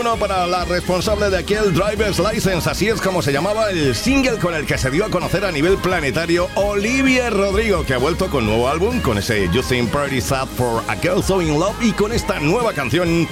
bueno para la responsable de aquel Driver's License, así es como se llamaba el single con el que se dio a conocer a nivel planetario Olivia Rodrigo, que ha vuelto con nuevo álbum, con ese You Think Pretty Sad for a Girl So In Love y con esta nueva canción